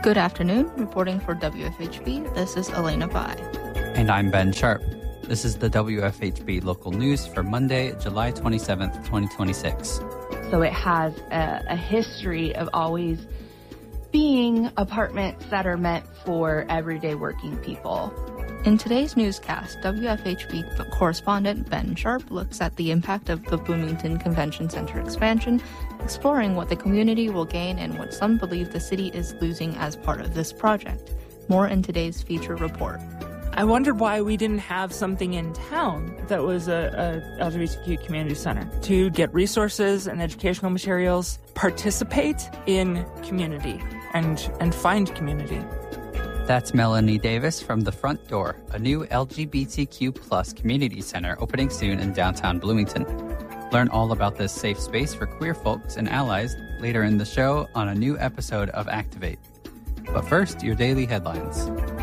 Good afternoon. Reporting for WFHB, this is Elena Bai. And I'm Ben Sharp. This is the WFHB local news for Monday, July 27th, 2026. So it has a history of always being apartments that are meant for everyday working people. In today's newscast, WFHB correspondent Ben Sharp looks at the impact of the Bloomington Convention Center expansion, exploring what the community will gain and what some believe the city is losing as part of this project. More in today's feature report. I wondered why we didn't have something in town that was a LGBTQ community center to get resources and educational materials, participate in community, and find community. That's Melanie Davis from The Front Door, a new LGBTQ plus community center opening soon in downtown Bloomington. Learn all about this safe space for queer folks and allies later in the show on a new episode of Activate. But first, your daily headlines.